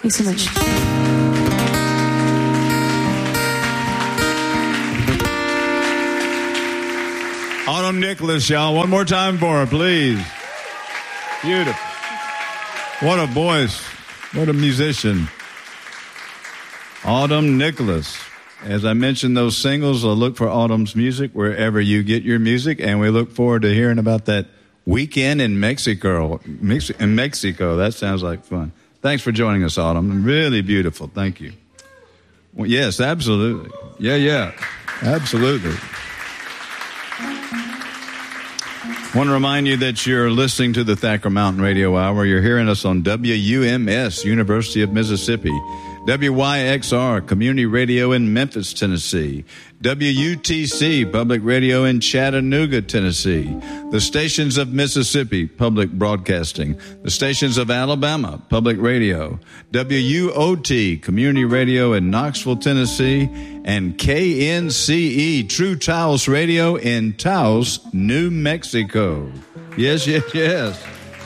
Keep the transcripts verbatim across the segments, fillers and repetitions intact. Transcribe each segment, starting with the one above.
Thanks so much. Autumn Nicholas, y'all. One more time for her, please. Beautiful. What a voice. What a musician. Autumn Nicholas. As I mentioned those singles, I'll look for Autumn's music wherever you get your music, and we look forward to hearing about that weekend in Mexico. In Mexico, that sounds like fun. Thanks for joining us, Autumn. Really beautiful. Thank you. Well, yes, absolutely. Yeah, yeah, absolutely. I want to remind you that you're listening to the Thacker Mountain Radio Hour. You're hearing us on W U M S, University of Mississippi, W Y X R, Community Radio in Memphis, Tennessee, W U T C, Public Radio in Chattanooga, Tennessee, the stations of Mississippi, Public Broadcasting, the stations of Alabama, Public Radio, W U O T, Community Radio in Knoxville, Tennessee, and K N C E, True Taos Radio in Taos, New Mexico. Yes, yes, yes.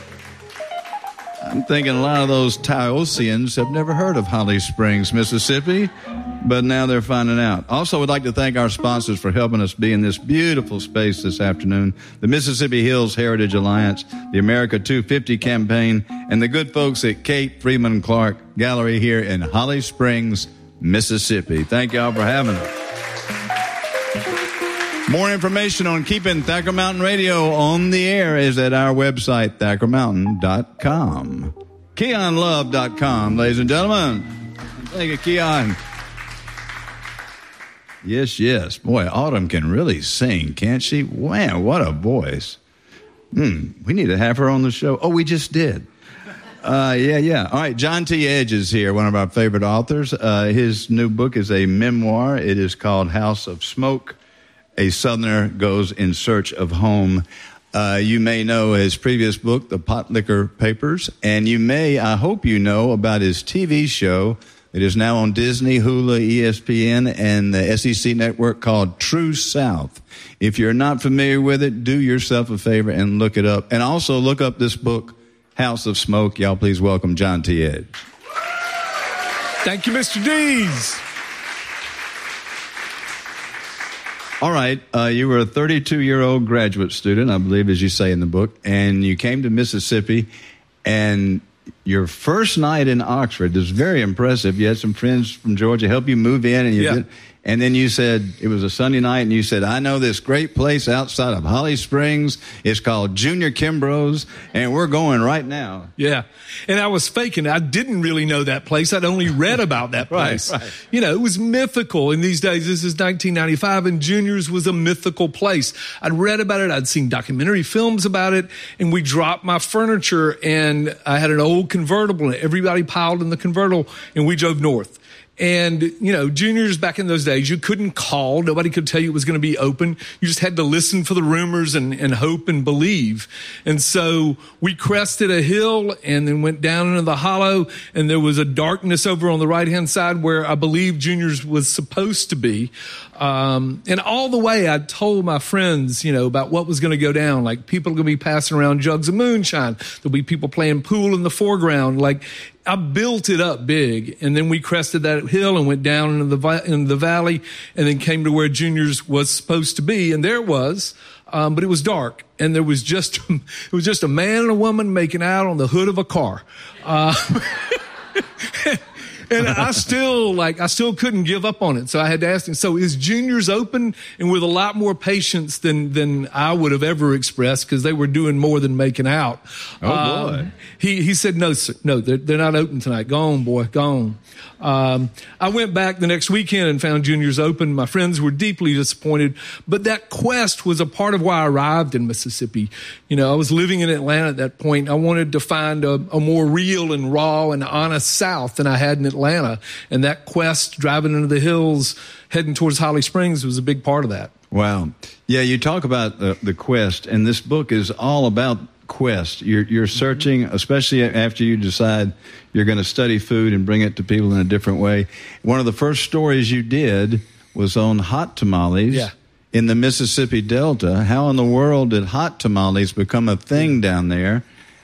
I'm thinking a lot of those Taosians have never heard of Holly Springs, Mississippi, but now they're finding out. Also, we'd like to thank our sponsors for helping us be in this beautiful space this afternoon. The Mississippi Hills Heritage Alliance, the America two fifty campaign, and the good folks at Kate Freeman Clark Gallery here in Holly Springs, Mississippi. Thank y'all for having us. More information on keeping Thacker Mountain Radio on the air is at our website, thacker mountain dot com. keon love dot com, ladies and gentlemen. Thank you, Keon. Yes, yes. Boy, Autumn can really sing, can't she? Wow, what a voice. Hmm, we need to have her on the show. Oh, we just did. Uh, yeah, yeah. All right, John T. Edge is here, one of our favorite authors. Uh, his new book is a memoir. It is called House of Smoke. A Southerner Goes in Search of Home. Uh, you may know his previous book, The Pot Liquor Papers, and you may, I hope you know, about his T V show that is now on Disney, Hulu, E S P N, and the S E C network called True South. If you're not familiar with it, do yourself a favor and look it up. And also look up this book, House of Smoke. Y'all please welcome John T. Edge. Thank you, Mister Dees. All right, uh, you were a thirty-two-year-old graduate student, I believe, as you say in the book, and you came to Mississippi, and your first night in Oxford is very impressive. You had some friends from Georgia help you move in, and you yeah. did, and then you said, it was a Sunday night, and you said, I know this great place outside of Holly Springs. It's called Junior Kimbrough's, and we're going right now. Yeah, and I was faking. I didn't really know that place. I'd only read about that place. right, right. You know, it was mythical in these days. This is nineteen ninety-five, and Junior's was a mythical place. I'd read about it. I'd seen documentary films about it, and we dropped my furniture, and I had an old convertible, and everybody piled in the convertible, and we drove north. And, you know, Junior's back in those days, you couldn't call. Nobody could tell you it was going to be open. You just had to listen for the rumors and, and hope and believe. And so we crested a hill and then went down into the hollow, and there was a darkness over on the right-hand side where I believe Junior's was supposed to be. Um, and all the way I told my friends, you know, about what was going to go down. Like, people are going to be passing around jugs of moonshine. There'll be people playing pool in the foreground. Like, I built it up big, and then we crested that hill and went down into the in the valley, and then came to where Junior's was supposed to be, and there it was, um, but it was dark, and there was just it was just a man and a woman making out on the hood of a car. Uh, And I still, like, I still couldn't give up on it. So I had to ask him, so is Junior's open? And with a lot more patience than, than I would have ever expressed, because they were doing more than making out. Oh, boy. Um, he, he said, no, sir, no, they're, they're not open tonight. Go on, boy, go on. Um, I went back the next weekend and found Junior's open. My friends were deeply disappointed, but that quest was a part of why I arrived in Mississippi. You know, I was living in Atlanta at that point. I wanted to find a, a more real and raw and honest South than I had in Atlanta. And that quest, driving into the hills, heading towards Holly Springs, was a big part of that. Wow. Yeah, you talk about the, the quest, and this book is all about quest. You're, you're searching, especially after you decide you're going to study food and bring it to people in a different way. One of the first stories you did was on hot tamales yeah. in the Mississippi Delta. How in the world did hot tamales become a thing down there?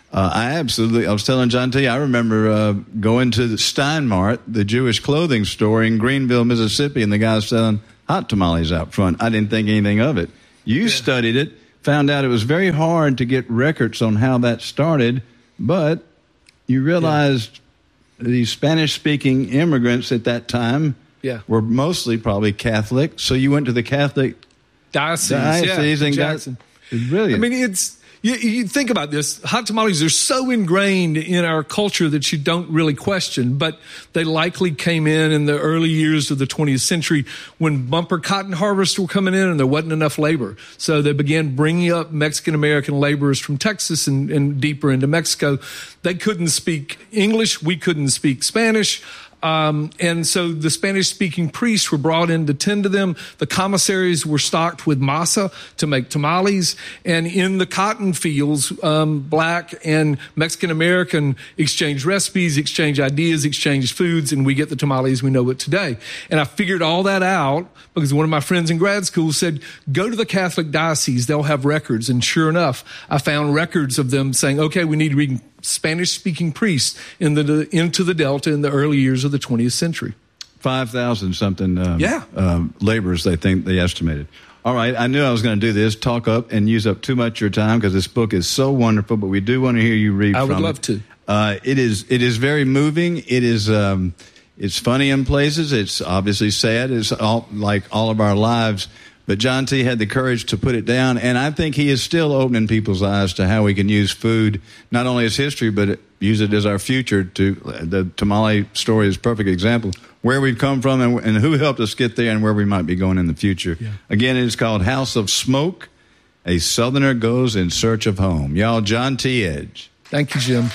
Uh, I absolutely, I was telling John T, I remember uh, going to the Steinmart, the Jewish clothing store in Greenville, Mississippi, and the guy selling hot tamales out front. I didn't think anything of it. You yeah. studied it, found out it was very hard to get records on how that started, but you realized yeah. these Spanish-speaking immigrants at that time yeah. were mostly probably Catholic, so you went to the Catholic diocese, diocese yeah, and Jackson. got it's brilliant. I mean, it's you, you think about this. Hot tamales are so ingrained in our culture that you don't really question, but they likely came in in the early years of the twentieth century when bumper cotton harvests were coming in and there wasn't enough labor. So they began bringing up Mexican-American laborers from Texas and, and deeper into Mexico. They couldn't speak English. We couldn't speak Spanish. Um, and so the Spanish-speaking priests were brought in to tend to them. The commissaries were stocked with masa to make tamales. And in the cotton fields, um, black and Mexican-American exchanged recipes, exchanged ideas, exchanged foods, and we get the tamales we know it today. And I figured all that out because one of my friends in grad school said, go to the Catholic diocese, they'll have records. And sure enough, I found records of them saying, okay, we need to read Spanish-speaking priests in the into the Delta in the early years of the twentieth century. five thousand something um, yeah. um, laborers, they think, they estimated. All right, I knew I was going to do this, talk up and use up too much of your time because this book is so wonderful, but we do want to hear you read I from it. I would love it. to. Uh, it is it is very moving. It is um, it's funny in places. It's obviously sad. It's all, like all of our lives. But John T. had the courage to put it down, and I think he is still opening people's eyes to how we can use food, not only as history, but use it as our future. To the tamale story is a perfect example, where we've come from and, and who helped us get there and where we might be going in the future. Yeah. Again, it is called House of Smoke, A Southerner Goes in Search of Home. Y'all, John T. Edge. Thank you, Jim.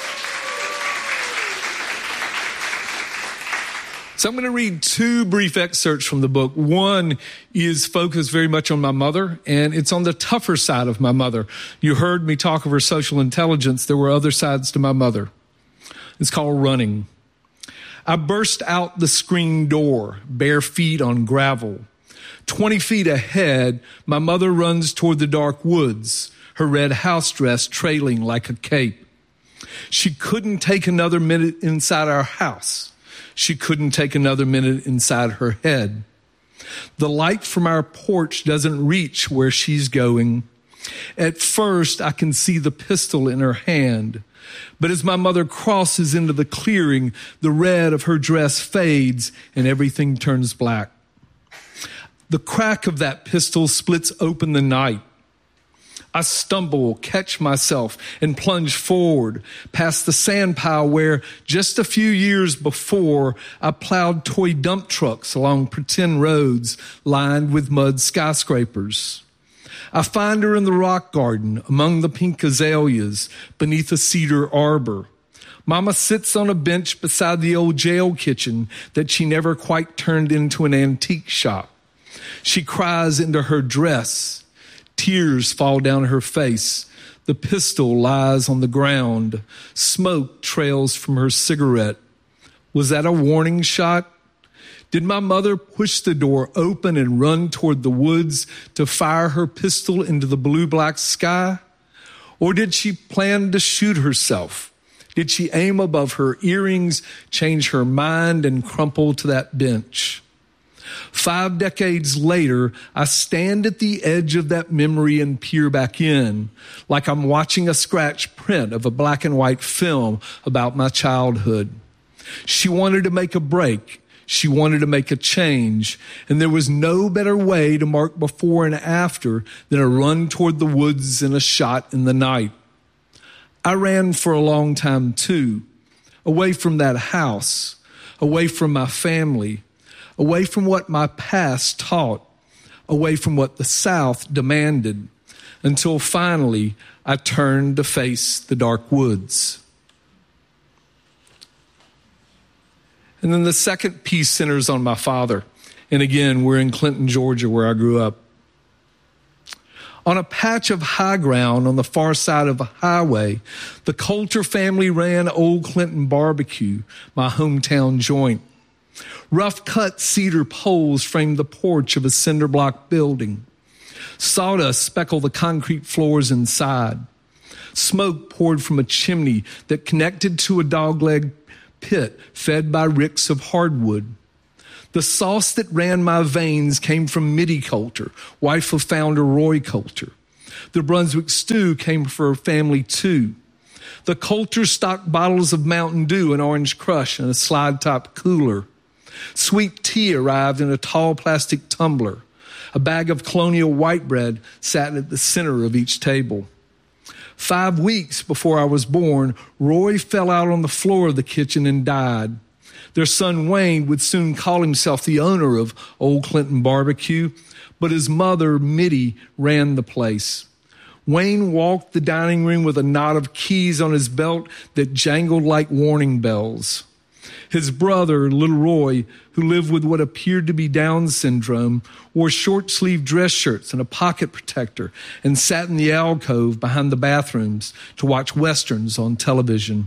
So I'm going to read two brief excerpts from the book. One is focused very much on my mother, and it's on the tougher side of my mother. You heard me talk of her social intelligence. There were other sides to my mother. It's called Running. I burst out the screen door, bare feet on gravel. Twenty feet ahead, my mother runs toward the dark woods, her red house dress trailing like a cape. She couldn't take another minute inside our house. She couldn't take another minute inside her head. The light from our porch doesn't reach where she's going. At first, I can see the pistol in her hand. But as my mother crosses into the clearing, the red of her dress fades and everything turns black. The crack of that pistol splits open the night. I stumble, catch myself, and plunge forward past the sand pile where just a few years before I plowed toy dump trucks along pretend roads lined with mud skyscrapers. I find her in the rock garden among the pink azaleas beneath a cedar arbor. Mama sits on a bench beside the old jail kitchen that she never quite turned into an antique shop. She cries into her dress. Tears fall down her face. The pistol lies on the ground. Smoke trails from her cigarette. Was that a warning shot? Did my mother push the door open and run toward the woods to fire her pistol into the blue-black sky? Or did she plan to shoot herself? Did she aim above her earrings, change her mind, and crumple to that bench? Five decades later, I stand at the edge of that memory and peer back in, like I'm watching a scratch print of a black and white film about my childhood. She wanted to make a break. She wanted to make a change. And there was no better way to mark before and after than a run toward the woods and a shot in the night. I ran for a long time too, away from that house, away from my family, away from what my past taught, away from what the South demanded, until finally I turned to face the dark woods. And then the second piece centers on my father. And again, we're in Clinton, Georgia, where I grew up. On a patch of high ground on the far side of a highway, the Coulter family ran Old Clinton Barbecue, my hometown joint. Rough-cut cedar poles framed the porch of a cinder block building. Sawdust speckled the concrete floors inside. Smoke poured from a chimney that connected to a dogleg pit fed by ricks of hardwood. The sauce that ran my veins came from Mitty Coulter, wife of founder Roy Coulter. The Brunswick stew came from her family too. The Coulters stocked bottles of Mountain Dew and Orange Crush in a slide-top cooler. Sweet tea arrived in a tall plastic tumbler. A bag of Colonial white bread sat at the center of each table. Five weeks before I was born, Roy fell out on the floor of the kitchen and died. Their son Wayne would soon call himself the owner of Old Clinton Barbecue, but his mother, Mitty, ran the place. Wayne walked the dining room with a knot of keys on his belt that jangled like warning bells. His brother, Little Roy, who lived with what appeared to be Down syndrome, wore short-sleeved dress shirts and a pocket protector and sat in the alcove behind the bathrooms to watch westerns on television.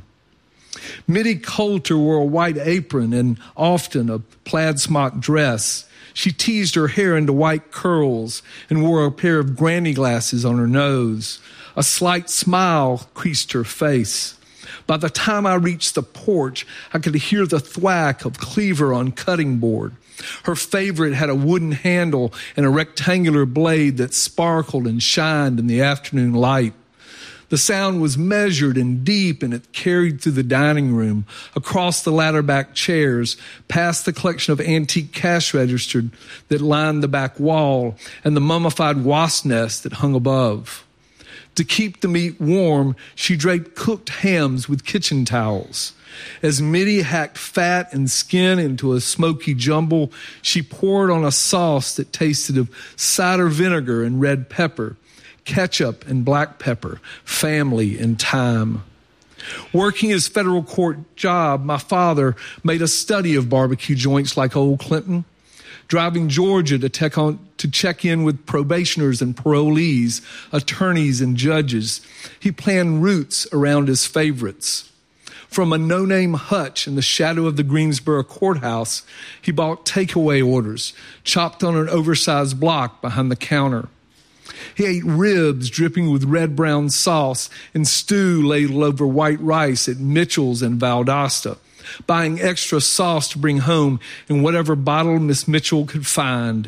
Mitty Coulter wore a white apron and often a plaid smock dress. She teased her hair into white curls and wore a pair of granny glasses on her nose. A slight smile creased her face. By the time I reached the porch, I could hear the thwack of cleaver on cutting board. Her favorite had a wooden handle and a rectangular blade that sparkled and shined in the afternoon light. The sound was measured and deep, and it carried through the dining room, across the ladder-back chairs, past the collection of antique cash registers that lined the back wall, and the mummified wasp nest that hung above. To keep the meat warm, she draped cooked hams with kitchen towels. As Mitty hacked fat and skin into a smoky jumble, she poured on a sauce that tasted of cider vinegar and red pepper, ketchup and black pepper, family and time. Working his federal court job, my father made a study of barbecue joints like Old Clinton. Driving Georgia to, tech on, to check in with probationers and parolees, attorneys and judges, he planned routes around his favorites. From a no-name hutch in the shadow of the Greensboro courthouse, he bought takeaway orders, chopped on an oversized block behind the counter. He ate ribs dripping with red-brown sauce and stew ladled over white rice at Mitchell's and Valdosta, buying extra sauce to bring home in whatever bottle Miss Mitchell could find.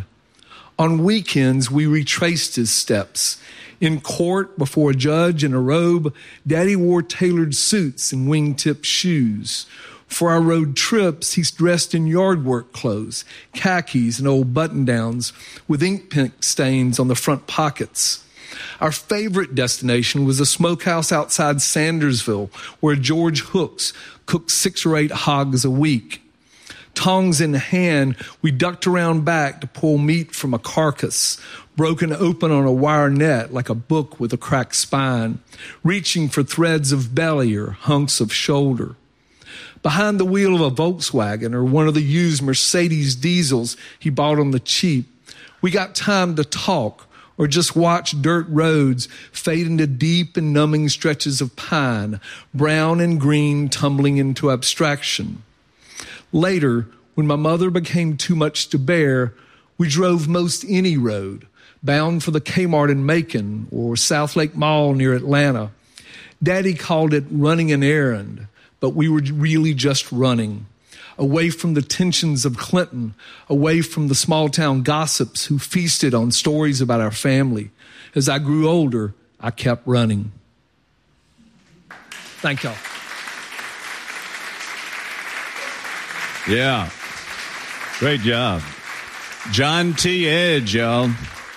On weekends, we retraced his steps. In court, before a judge in a robe, Daddy wore tailored suits and wingtip shoes. For our road trips, he's dressed in yard work clothes, khakis and old button-downs with ink pen stains on the front pockets. Our favorite destination was a smokehouse outside Sandersville, where George Hooks cooked six or eight hogs a week. Tongs in hand, we ducked around back to pull meat from a carcass, broken open on a wire net like a book with a cracked spine, reaching for threads of belly or hunks of shoulder. Behind the wheel of a Volkswagen or one of the used Mercedes diesels he bought on the cheap, we got time to talk or just watch dirt roads fade into deep and numbing stretches of pine, brown and green tumbling into abstraction. Later, when my mother became too much to bear, we drove most any road, bound for the Kmart in Macon or South Lake Mall near Atlanta. Daddy called it running an errand, but we were really just running, away from the tensions of Clinton, away from the small-town gossips who feasted on stories about our family. As I grew older, I kept running. Thank y'all. Yeah. Great job. John T. Edge, y'all.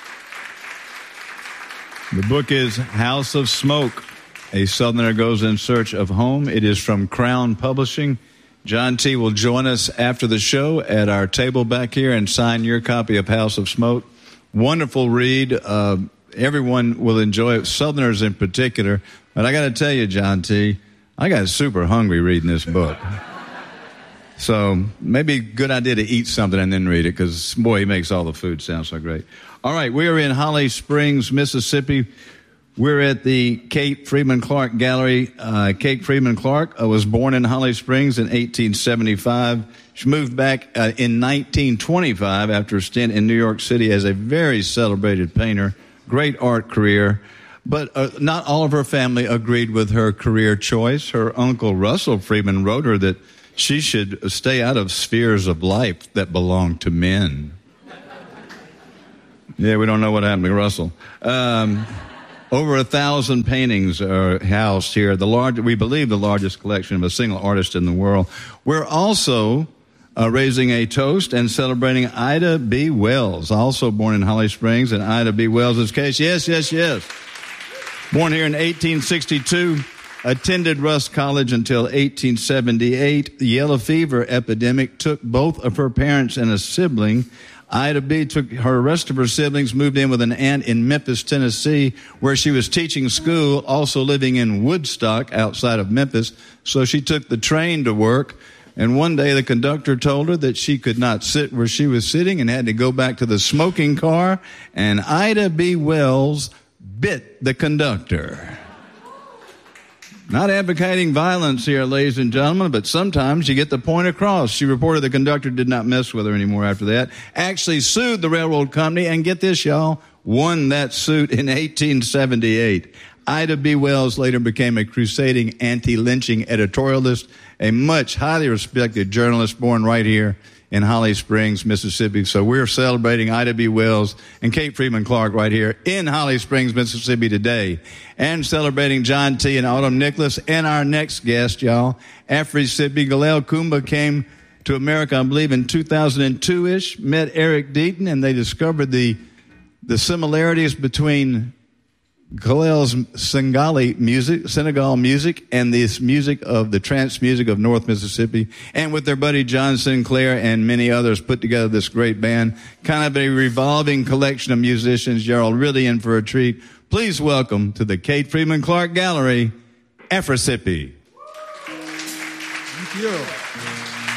The book is House of Smoke. A Southerner Goes in Search of Home. It is from Crown Publishing. John T. will join us after the show at our table back here and sign your copy of House of Smoke. Wonderful read. Uh, everyone will enjoy it, Southerners in particular. But I got to tell you, John T., I got super hungry reading this book. So maybe a good idea to eat something and then read it, because, boy, he makes all the food sound so great. All right, we are in Holly Springs, Mississippi. We're at the Kate Freeman Clark Gallery. Uh, Kate Freeman Clark uh, was born in Holly Springs in eighteen seventy-five. She moved back uh, in nineteen twenty-five after a stint in New York City as a very celebrated painter. Great art career. But uh, not all of her family agreed with her career choice. Her uncle, Russell Freeman, wrote her that she should stay out of spheres of life that belong to men. Yeah, we don't know what happened to Russell. Um, over a thousand paintings are housed here. The large, we believe the largest collection of a single artist in the world. We're also uh, raising a toast and celebrating Ida B. Wells, also born in Holly Springs. In Ida B. Wells' case, yes, yes, yes. Born here in eighteen sixty-two, attended Rusk College until eighteen seventy-eight. The yellow fever epidemic took both of her parents and a sibling. Ida B. took her rest of her siblings, moved in with an aunt in Memphis, Tennessee, where she was teaching school, also living in Woodstock outside of Memphis. So she took the train to work. And one day the conductor told her that she could not sit where she was sitting and had to go back to the smoking car. And Ida B. Wells bit the conductor. Not advocating violence here, ladies and gentlemen, but sometimes you get the point across. She reported the conductor did not mess with her anymore after that, actually sued the railroad company, and get this, y'all, won that suit in eighteen seventy-eight. Ida B. Wells later became a crusading anti-lynching editorialist, a much highly respected journalist born right here in Holly Springs, Mississippi. So we're celebrating Ida B. Wells and Kate Freeman Clark right here in Holly Springs, Mississippi today. And celebrating John T. and Autumn Nicholas. And our next guest, y'all, Afri-Sipi Galel Kumba came to America, I believe, in two thousand two-ish, met Eric Deaton, and they discovered the the similarities between Galel's Sengali music, Senegal music, and this music of the trance music of North Mississippi, and with their buddy John Sinclair and many others put together this great band, kind of a revolving collection of musicians. You're all really in for a treat. Please welcome to the Kate Freeman Clark Gallery, Afri-Sipi. Thank you.